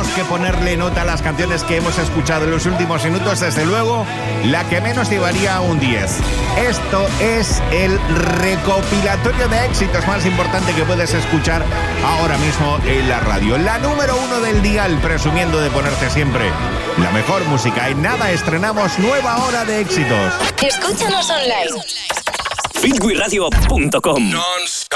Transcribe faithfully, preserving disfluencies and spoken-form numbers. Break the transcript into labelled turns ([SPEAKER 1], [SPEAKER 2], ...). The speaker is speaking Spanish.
[SPEAKER 1] tenemos que ponerle nota a las canciones que hemos escuchado en los últimos minutos, desde luego, la que menos llevaría un diez. Esto es el recopilatorio de éxitos más importante que puedes escuchar ahora mismo en la radio. La número uno del dial, presumiendo de ponerte siempre la mejor música. En nada estrenamos nueva hora de éxitos.
[SPEAKER 2] Escúchanos online.
[SPEAKER 3] fitwiradio punto com